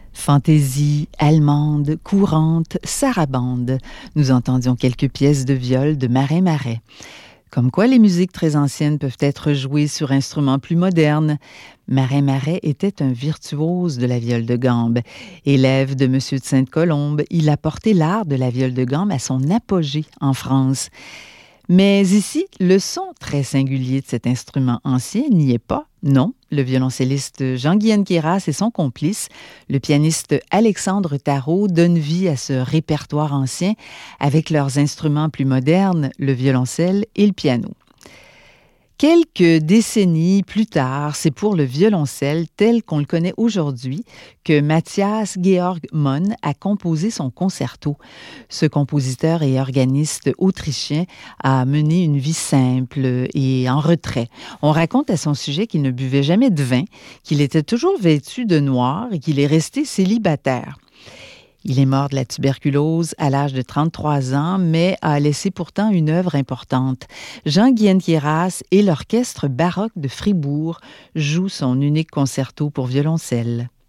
Fantaisie, allemande, courante, sarabande. Nous entendions quelques pièces de viol de Marais. Comme quoi les musiques très anciennes peuvent être jouées sur instruments plus modernes. Marais était un virtuose de la viole de gambe. Élève de Monsieur de Sainte-Colombe, il a porté l'art de la viole de gambe à son apogée en France. Mais ici, le son très singulier de cet instrument ancien n'y est pas. Non, le violoncelliste Jean-Guyen Queyras et son complice, le pianiste Alexandre Tarot, donnent vie à ce répertoire ancien avec leurs instruments plus modernes, le violoncelle et le piano. Quelques décennies plus tard, c'est pour le violoncelle tel qu'on le connaît aujourd'hui que Matthias Georg Monn a composé son concerto. Ce compositeur et organiste autrichien a mené une vie simple et en retrait. On raconte à son sujet qu'il ne buvait jamais de vin, qu'il était toujours vêtu de noir et qu'il est resté célibataire. Il est mort de la tuberculose à l'âge de 33 ans, mais a laissé pourtant une œuvre importante. Jean-Guyen Queyras et l'orchestre baroque de Fribourg jouent son unique concerto pour violoncelle.